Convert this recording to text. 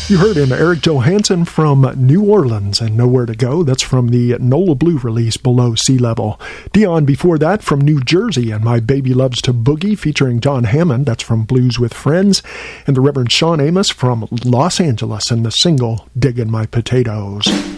You heard him, Eric Johansson from New Orleans and Nowhere to Go. That's from the Nola Blue release, Below Sea Level. Dion before that from New Jersey and My Baby Loves to Boogie featuring John Hammond. That's from Blues with Friends. And the Reverend Sean Amos from Los Angeles and the single Diggin' My Potatoes.